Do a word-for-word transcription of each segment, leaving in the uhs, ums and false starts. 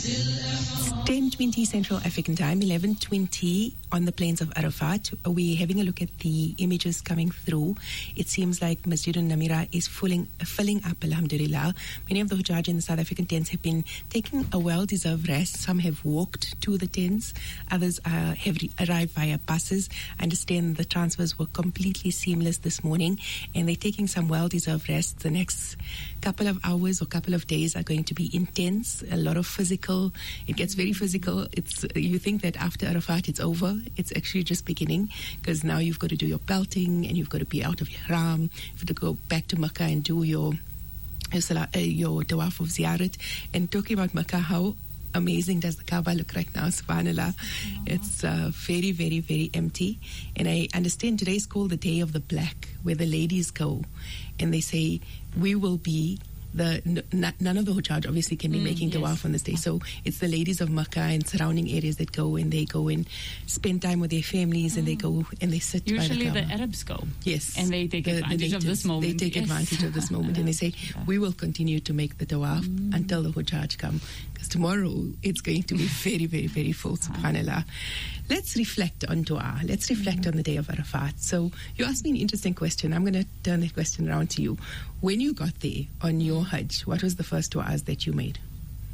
ten twenty Central African Time, eleven twenty on the plains of Arafat. We're having a look at the images coming through. It seems like Masjid al-Namira is filling, filling up, alhamdulillah. Many of the Hujjaj in the South African tents have been taking a well-deserved rest. Some have walked to the tents. Others uh, have re- arrived via buses. I understand the transfers were completely seamless this morning, and they're taking some well-deserved rest. The next couple of hours or couple of days are going to be intense, a lot of physical. It gets very physical. It's you think that after Arafat it's over. It's actually just beginning, because now you've got to do your belting and you've got to be out of Ihram. You've got to go back to Makkah and do your your, salah, uh, your tawaf of ziyarat. And talking about Makkah, how amazing does the Kaaba look right now, subhanallah. Oh. It's uh, very, very, very empty. And I understand today is called the Day of the Black, where the ladies go and they say, we will be the n- none of the Hujjaj obviously can be mm, making tawaf yes. on this day, so it's the ladies of Makkah and surrounding areas that go, and they go and spend time with their families, mm. and they go and they sit usually by the, the Arabs go, yes, and they take the, advantage the natives, of this moment. They take yes. advantage of this moment, and they say, we will continue to make the tawaf mm. until the Hujjaj come, because tomorrow it's going to be very, very, very full, subhanallah. Let's reflect on dua. Let's reflect mm-hmm. on the day of Arafat. So you asked me an interesting question. I'm going to turn that question around to you. When you got there on your Hajj, what was the first du'as that you made?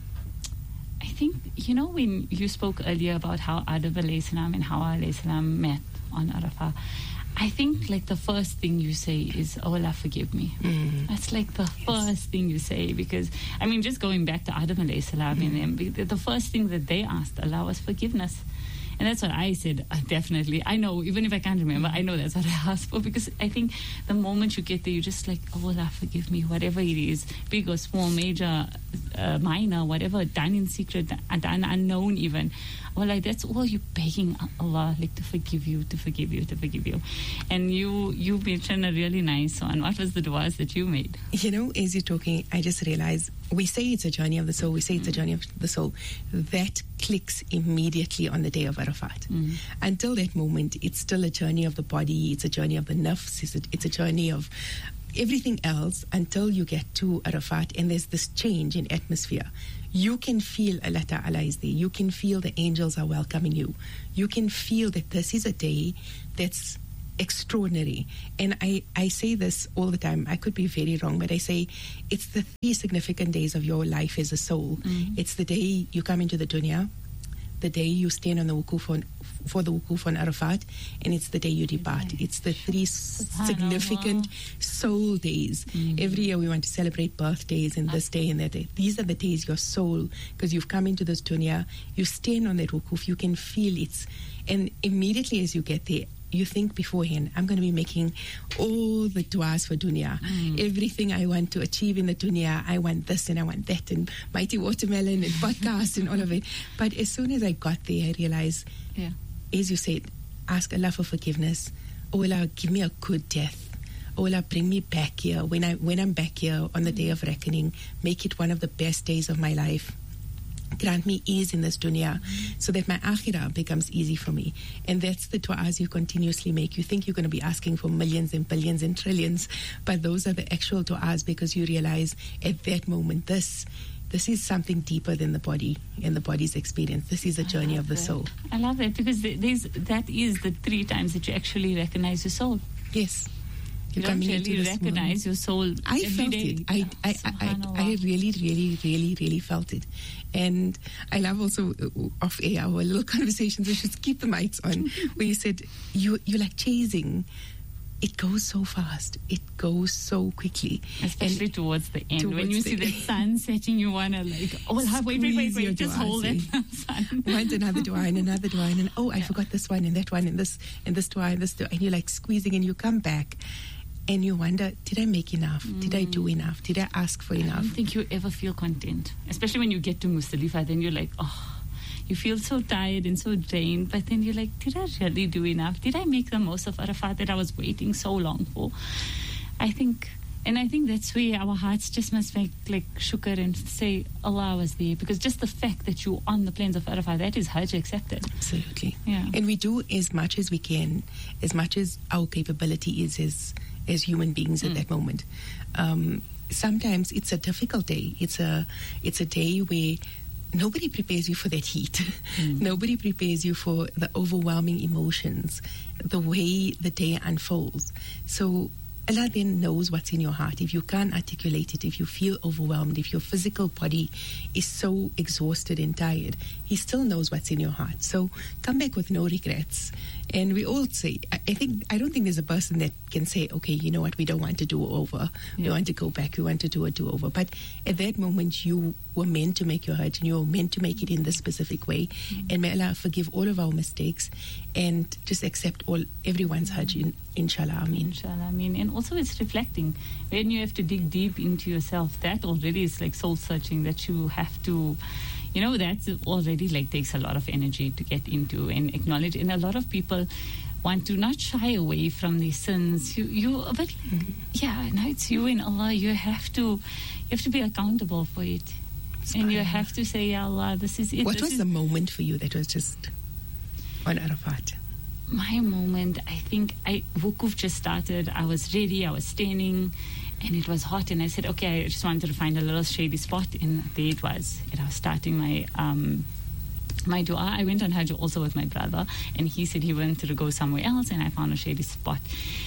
I think, you know, when you spoke earlier about how Adam alayhi salam and Hawa alayhi salam met on Arafah, I think like the first thing you say is, oh Allah, forgive me. Mm. That's like the yes. first thing you say, because, I mean, just going back to Adam alayhi salam mm. and them, the first thing that they asked Allah was forgiveness. And that's what I said, uh, definitely. I know, even if I can't remember, I know that's what I asked for, because I think the moment you get there, you're just like, oh Allah, forgive me, whatever it is, big or small, major, uh, minor, whatever, done in secret, done unknown even. Well, like, that's all you're begging Allah, like, to forgive you, to forgive you, to forgive you. And you you mentioned a really nice one. What was the du'as that you made? You know, as you're talking, I just realized, we say it's a journey of the soul, we say it's mm. a journey of the soul. That clicks immediately on the day of Arafat. Mm. Until that moment, it's still a journey of the body, it's a journey of the nafs, it's a, it's a journey of everything else, until you get to Arafat, and there's this change in atmosphere. You can feel Allah Ta'ala is there. You can feel the angels are welcoming you. You can feel that this is a day that's extraordinary. And I, I say this all the time. I could be very wrong, but I say it's the three significant days of your life as a soul. Mm-hmm. It's the day you come into the dunya, the day you stand on the wukuf on, for the wukuf on Arafat, and it's the day you depart. It's the three significant soul days. Mm-hmm. Every year we want to celebrate birthdays and this day and that day. These are the days your soul, because you've come into this dunya, you stand on that wukuf, you can feel it. And immediately as you get there, you think beforehand, I'm going to be making all the du'as for dunya. Mm. Everything I want to achieve in the dunya, I want this and I want that, and Mighty Watermelon and podcast and all of it. But as soon as I got there, I realized, yeah. as you said, ask Allah for forgiveness. Oh Allah, give me a good death. Oh Allah, bring me back here. When, I, when I'm back here on the mm. day of reckoning, make it one of the best days of my life. Grant me ease in this dunya, mm. so that my akhirah becomes easy for me. And that's the du'as you continuously make. You think you're going to be asking for millions and billions and trillions, but those are the actual du'as, because you realize at that moment, this this is something deeper than the body and the body's experience. This is a journey of the that. soul. I love that, because there's, that is the three times that you actually recognize your soul. Yes. You don't really recognize your soul I every felt day. it. I, I, I, I, I really, really, really, really felt it. And I love also uh, off air, our little conversations, we should keep the mics on, where you said, you, you're like chasing. It goes so fast. It goes so quickly. Especially and towards the end. Towards when you see the sun setting, you want to like, oh, wait, wait, wait, wait, just hold it. Sun. Want another dua and another dua, and oh, I yeah. forgot this one and that one and this and this dua and this dua. And you're like squeezing, and you come back. And you wonder, did I make enough? Mm. Did I do enough? Did I ask for enough? I don't think you ever feel content. Especially when you get to Muzdalifah, then you're like, oh, you feel so tired and so drained. But then you're like, did I really do enough? Did I make the most of Arafat that I was waiting so long for? I think, and I think that's where our hearts just must make like shukr and say, Allah was there. Because just the fact that you're on the plains of Arafat, that is Hajj accepted. Absolutely. Yeah. And we do as much as we can, as much as our capability is as as human beings at mm. that moment. Um, sometimes it's a difficult day. It's a it's a day where nobody prepares you for that heat. Mm. Nobody prepares you for the overwhelming emotions, the way the day unfolds. So Allah then knows what's in your heart. If you can't articulate it, if you feel overwhelmed, if your physical body is so exhausted and tired, He still knows what's in your heart. So come back with no regrets. And we all say, I think, I don't think there's a person that can say, okay, you know what, we don't want to do over. Yeah. We want to go back. We want to do a do-over. But at that moment, you were meant to make your Hajj, and you were meant to make it in this specific way. Mm-hmm. And may Allah forgive all of our mistakes and just accept all everyone's Hajj, in, inshallah. Ameen. Inshallah, Ameen. And also it's reflecting. When you have to dig deep into yourself, that already is like soul-searching, that you have to... You know, that already like takes a lot of energy to get into and acknowledge. And a lot of people want to not shy away from their sins. You, you, but mm-hmm. yeah, now it's you and Allah. You have to, you have to be accountable for it, and you have to say, Ya Allah, this is it. What this was is the moment for you that was just on Arafat? My moment, I think, I Wukuf just started. I was ready. I was standing. And it was hot, and I said, okay, I just wanted to find a little shady spot, and there it was. And I was starting my um, my dua. I went on Hajj also with my brother, and he said he wanted to go somewhere else, and I found a shady spot.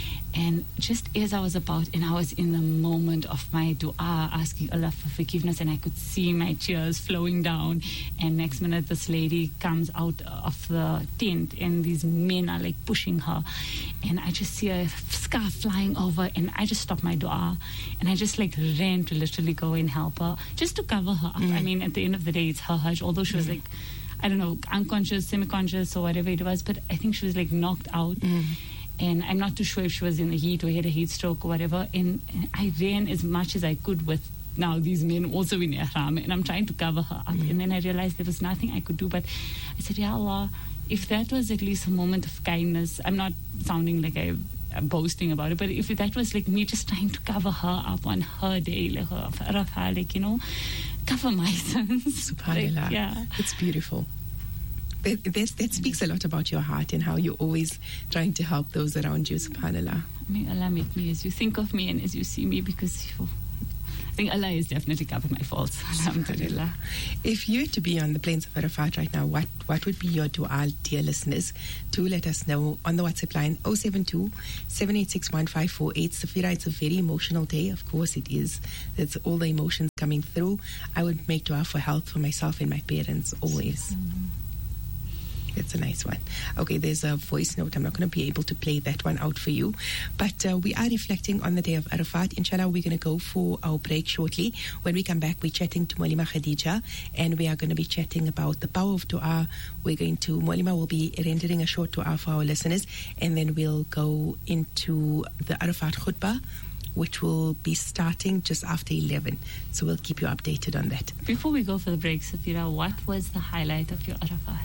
And just as I was about, and I was in the moment of my dua, asking Allah for forgiveness, and I could see my tears flowing down. And next minute, this lady comes out of the tent, and these men are like pushing her. And I just see a scarf flying over, and I just stopped my dua. And I just like ran to literally go and help her, just to cover her up. Mm. I mean, at the end of the day, it's her Hajj, although she was mm. like, I don't know, unconscious, semi-conscious, or whatever it was. But I think she was like knocked out. Mm. And I'm not too sure if she was in the heat or had a heat stroke or whatever. And, and I ran as much as I could with now these men also in ihram, and I'm trying to cover her up. Mm. And then I realized there was nothing I could do. But I said, Ya Allah, if that was at least a moment of kindness, I'm not sounding like I, I'm boasting about it, but if that was like me just trying to cover her up on her day, like her Arafah, like, you know, cover my sins. SubhanAllah. Like, yeah. It's beautiful. That, that speaks a lot about your heart and how you're always trying to help those around you, subhanAllah. May Allah make me as you think of me and as you see me, because you, I think Allah has definitely covered my faults. Alhamdulillah. If you were to be on the plains of Arafat right now, what, what would be your dua, dear listeners? Do let us know on the WhatsApp line oh seven two, seven eight six, one five four eight. Safira, it's a very emotional day. Of course it is. There's all the emotions coming through. I would make dua for health for myself and my parents always. Mm-hmm. It's a nice one. Okay, there's a voice note. I'm not going to be able to play that one out for you. But uh, we are reflecting on the day of Arafat. Inshallah, we're going to go for our break shortly. When we come back, we're chatting to Maulima Khadija, and we are going to be chatting about the power of dua. We're going to, Maulima will be rendering a short dua for our listeners, and then we'll go into the Arafat khutbah, which will be starting just after eleven. So we'll keep you updated on that. Before we go for the break, Safira, what was the highlight of your Arafat?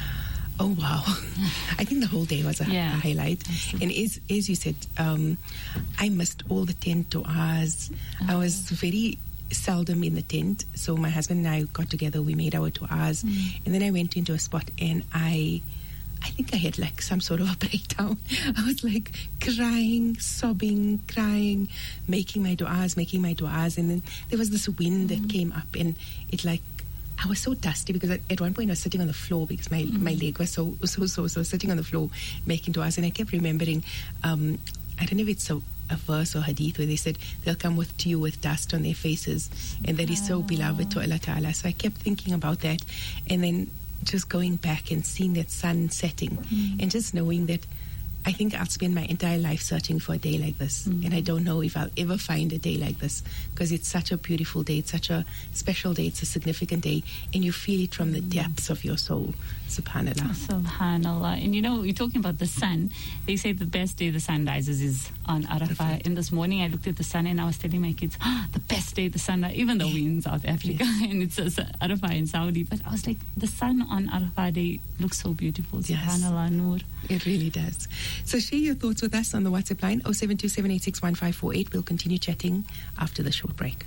Oh, wow. I think the whole day was a, yeah, a highlight. And as, as you said, um, I missed all the tent du'as. Oh. I was very seldom in the tent. So my husband and I got together, we made our du'as. Mm. And then I went into a spot and I... I think I had like some sort of a breakdown. I was like crying, sobbing, crying, making my du'as, making my du'as. And then there was this wind mm. that came up, and it like, I was so dusty because at one point I was sitting on the floor because my, mm. my leg was so, so, so, so sitting on the floor making du'as. And I kept remembering, um, I don't know if it's a, a verse or hadith where they said they'll come with to you with dust on their faces, and that is so beloved to Allah Ta'ala. So I kept thinking about that, and then just going back and seeing that sun setting mm. and just knowing that I think I'll spend my entire life searching for a day like this. Mm. And I don't know if I'll ever find a day like this, because it's such a beautiful day. It's such a special day. It's a significant day. And you feel it from the depths of your soul. SubhanAllah. SubhanAllah. And you know, you're talking about the sun. They say the best day the sun rises is on Arafah. And this morning I looked at the sun and I was telling my kids, oh, the best day the sun rises, even though we're in South Africa yes. and it's uh, Arafah in Saudi. But I was like, the sun on Arafah day looks so beautiful. Yes. SubhanAllah, Noor. It really does. So share your thoughts with us on the WhatsApp line oh seven two, seven eight six, one five four eight. We'll continue chatting after the short break.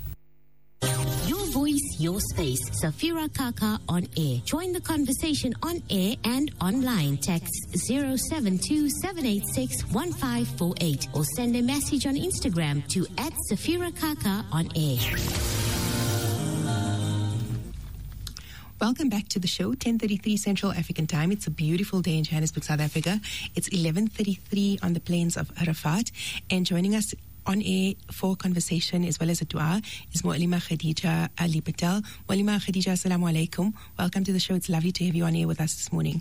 Your voice, your space. Safira Kaka on air. Join the conversation on air and online. Text zero seven two, seven eight six, one five four eight or send a message on Instagram to at Safira Kaka on air. Welcome back to the show, ten thirty-three Central African Time. It's a beautiful day in Johannesburg, South Africa. It's eleven thirty-three on the plains of Arafat. And joining us on air for conversation as well as a dua is Mu'allima Khadija Ali Patel. Mu'allima Khadija, assalamu alaikum. Welcome to the show. It's lovely to have you on air with us this morning.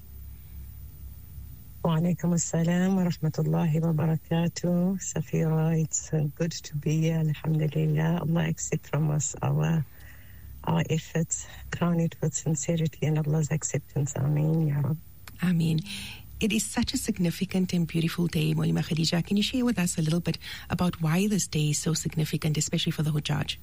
Wa alaikum assalam wa rahmatullahi wa barakatuh. Safira, it's uh, good to be here. Alhamdulillah. Allah accept from us our our efforts, crown it with sincerity and Allah's acceptance. Ameen, Ya Rab. Ameen. It is such a significant and beautiful day, Mu'allima Khadija. Can you share with us a little bit about why this day is so significant, especially for the Hujjaj?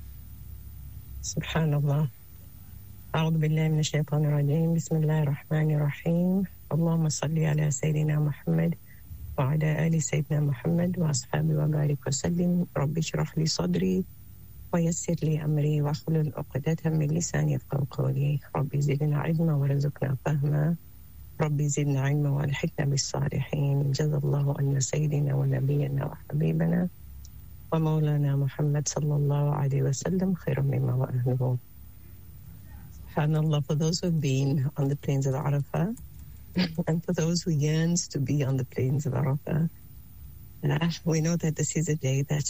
Subhanallah. أعوذ بالله من الشيطان الرجيم. بسم الله الرحمن الرحيم. اللهم صل على سيدنا محمد وعلى آل سيدنا محمد وأصحابه وبارك وسلم. رب اشرح لي صدري ويسر لي أمري واحلل عقدة من لساني يفقهوا قولي. رب زدنا علما وارزقنا فهما. رب زدنا علما والحقنا بالصالحين. جزا الله عنا سيدنا ونبينا وحبيبنا ومولانا محمد صلى الله عليه وسلم خيرا مما وأهله. SubhanAllah, for those who have been on the plains of Arafah and for those who yearns to be on the plains of Arafah, uh, we know that this is a day that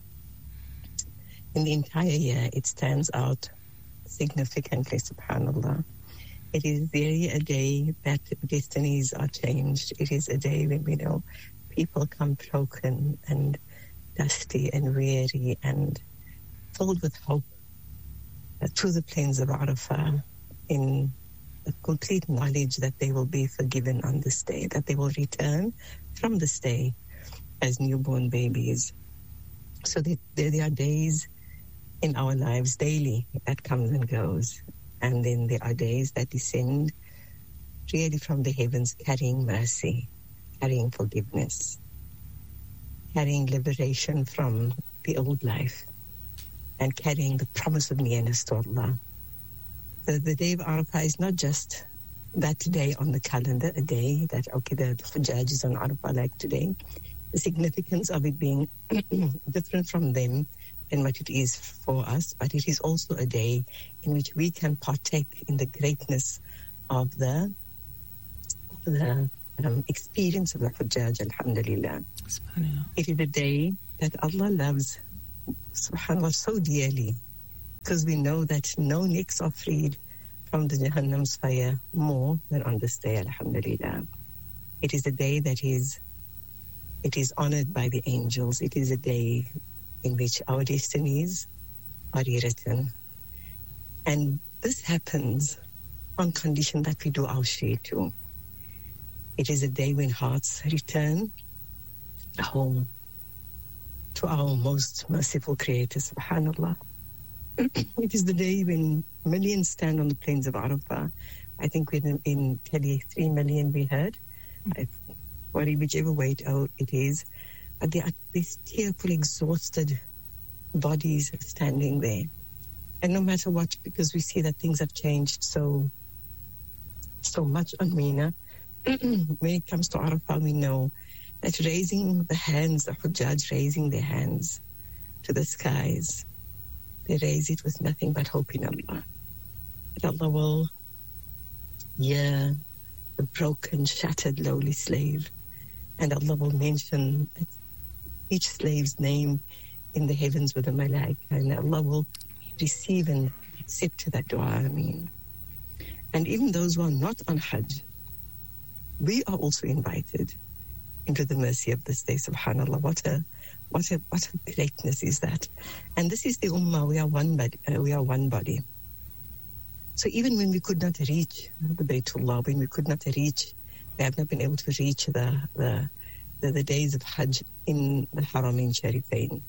in the entire year it stands out significantly, SubhanAllah. It is really a day that destinies are changed. It is a day when we know people come broken and dusty and weary and filled with hope uh, to the plains of Arafah in the complete knowledge that they will be forgiven on this day, that they will return from this day as newborn babies. So that there, there are days in our lives daily that comes and goes. And then there are days that descend really from the heavens, carrying mercy, carrying forgiveness, carrying liberation from the old life, and carrying the promise of nearness to Allah. The, the day of Arafah is not just that day on the calendar, a day that, okay, the Hujjaj is on Arafah like today. The significance of it being different from them and what it is for us, but it is also a day in which we can partake in the greatness of the, of the um, experience of the Hujjaj, alhamdulillah. It is a day that Allah loves, subhanAllah, so dearly, because we know that no necks are freed from the Jahannam's fire more than on this day, alhamdulillah. It is a day that is, it is honored by the angels. It is a day in which our destinies are rewritten. And this happens on condition that we do our share too. It is a day when hearts return home to our most merciful Creator, subhanAllah. It is the day when millions stand on the plains of Arafah. I think in, in thirty-three million we heard, I worry whichever way it, oh, it is. But there are these tearful, exhausted bodies standing there. And no matter what, because we see that things have changed so so much on Mina, when it comes to Arafah, we know that raising the hands, the Hujjaj raising their hands to the skies, they raise it with nothing but hope in Allah. That Allah will hear the broken, shattered, lowly slave, and Allah will mention each slave's name in the heavens with a malaika, and Allah will receive and accept that dua. I mean, and even those who are not on Hajj, we are also invited into the mercy of this day. Subhanallah, what a what a what a greatness is that! And this is the Ummah. We are one body. Uh, we are one body. So even when we could not reach the Baytullah, when we could not reach, we have not been able to reach the the the, the days of Hajj in the Haramain Sharifain.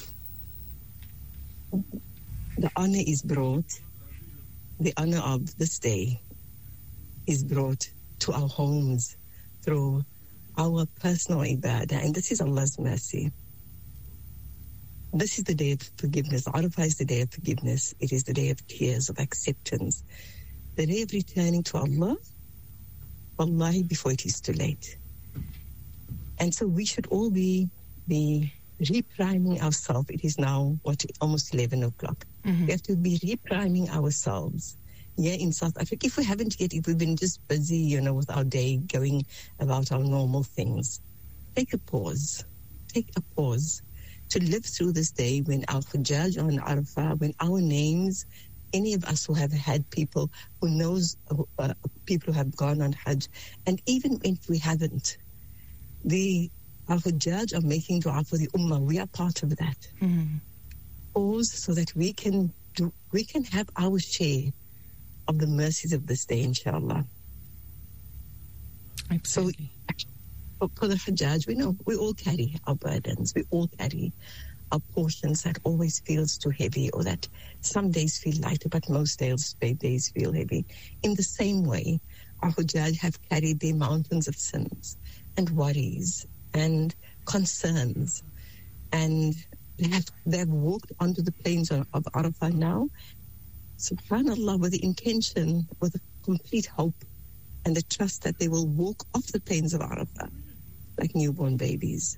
The honor is brought, the honor of this day is brought to our homes through our personal ibadah, and this is Allah's mercy. This is the day of forgiveness. Arafah is the day of forgiveness. It is the day of tears, of acceptance, the day of returning to Allah, wallahi, before it is too late. And so we should all be, be repriming ourselves. It is now, what, almost eleven o'clock. Mm-hmm. We have to be repriming ourselves, here in South Africa, if we haven't yet, if we've been just busy, you know, with our day going about our normal things, take a pause. Take a pause to live through this day when our Hujjaj on Arafah, when our names, any of us who have had people who knows uh, people who have gone on Hajj, and even if we haven't, the our Hujjaj are making dua for the Ummah. We are part of that. Mm. Pause so that we can do, we can have our share of the mercies of this day, inshallah. Absolutely. So, for the Hajjaj, we know we all carry our burdens. We all carry our portions that always feels too heavy, or that some days feel lighter, but most days, days feel heavy. In the same way, our Hujjaj have carried their mountains of sins and worries and concerns, and they have, they have walked onto the plains of, of Arafah now, subhanAllah, with the intention, with a complete hope and the trust that they will walk off the plains of Arafah like newborn babies.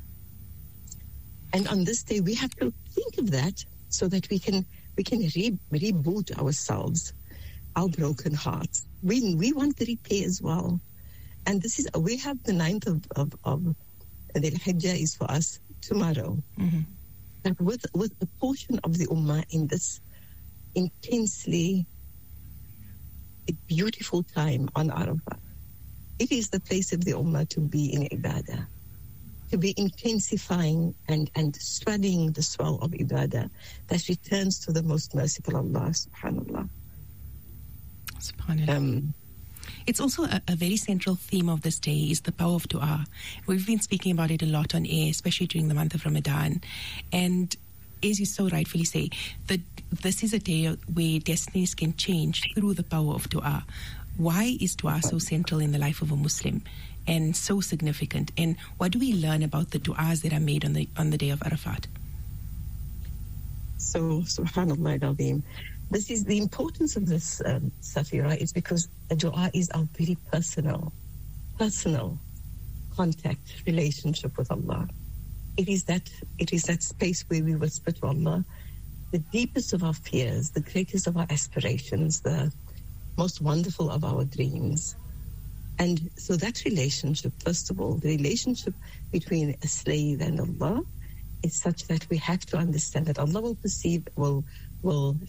And on this day, we have to think of that so that we can we can re- reboot ourselves, our broken hearts. We we want the repair as well. And this is, we have the ninth of, of, of the Hijjah is for us tomorrow. Mm-hmm. That with, with a portion of the Ummah in this intensely beautiful time on Arafah, it is the place of the Ummah to be in ibadah, to be intensifying and, and studying the swell of ibadah that returns to the most merciful Allah, subhanAllah. SubhanAllah. Um, It's also a, a very central theme of this day is the power of dua. We've been speaking about it a lot on air, especially during the month of Ramadan. And as you so rightfully say, that this is a day where destinies can change through the power of dua. Why is dua so central in the life of a Muslim and so significant? And what do we learn about the duas that are made on the on the day of Arafat? So, subhanAllah al-Azim. This is the importance of this, um, Safira, is because a dua is our very personal, personal contact, relationship with Allah. It is that, it is that space where we whisper to Allah the deepest of our fears, the greatest of our aspirations, the most wonderful of our dreams. And so that relationship, first of all, the relationship between a slave and Allah is such that we have to understand that Allah will perceive, will will